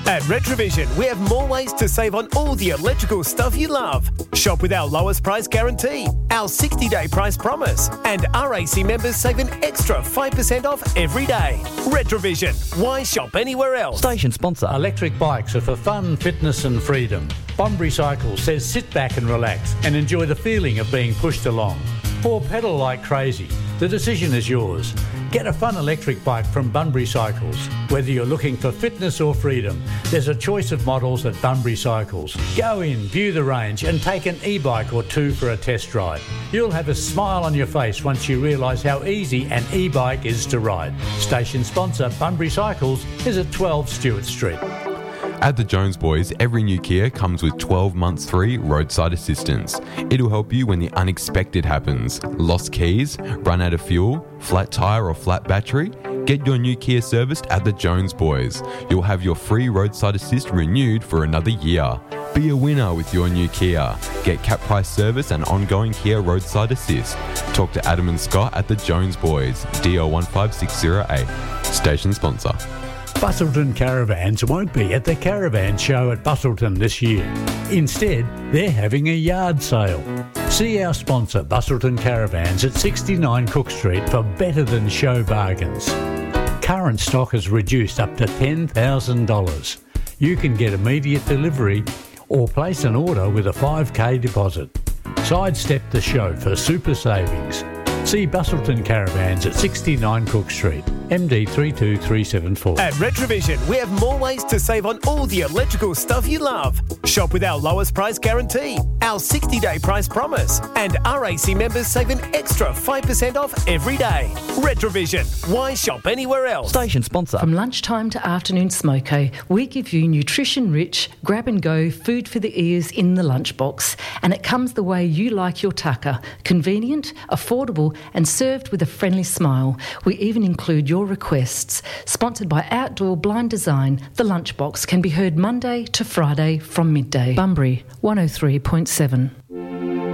At Retrovision, we have more ways to save on all the electrical stuff you love. Shop with our lowest price guarantee, our 60-day price promise, and RAC members save an extra 5% off every day. Retrovision. Why shop anywhere else? Station sponsor. Electric bikes are for fun, fitness and freedom. Bunbury Cycles says sit back and relax and enjoy the feeling of being pushed along. Or pedal like crazy. The decision is yours. Get a fun electric bike from Bunbury Cycles. Whether you're looking for fitness or freedom, there's a choice of models at Bunbury Cycles. Go in, view the range and take an e-bike or two for a test drive. You'll have a smile on your face once you realise how easy an e-bike is to ride. Station sponsor Bunbury Cycles is at 12 Stewart Street. At the Jones Boys, every new Kia comes with 12 months free roadside assistance. It'll help you when the unexpected happens. Lost keys, run out of fuel, flat tyre or flat battery? Get your new Kia serviced at the Jones Boys. You'll have your free roadside assist renewed for another year. Be a winner with your new Kia. Get cap price service and ongoing Kia roadside assist. Talk to Adam and Scott at the Jones Boys, DO 15608. Station sponsor. Busselton Caravans won't be at the Caravan Show at Busselton this year. Instead, they're having a yard sale. See our sponsor, Busselton Caravans, at 69 Cook Street for better than show bargains. Current stock has reduced up to $10,000. You can get immediate delivery or place an order with a 5K deposit. Sidestep the show for super savings. See Busselton Caravans at 69 Cook Street, MD 32374. At Retrovision, we have more ways to save on all the electrical stuff you love. Shop with our lowest price guarantee, our 60-day price promise, and RAC members save an extra 5% off every day. Retrovision. Why shop anywhere else? Station sponsor. From lunchtime to afternoon smoko, we give you nutrition-rich, grab-and-go food for the ears in the lunchbox, and it comes the way you like your tucker. Convenient, affordable, and served with a friendly smile. We even include your requests. Sponsored by Outdoor Blind Design, the Lunchbox can be heard Monday to Friday from midday. Bunbury 103.7.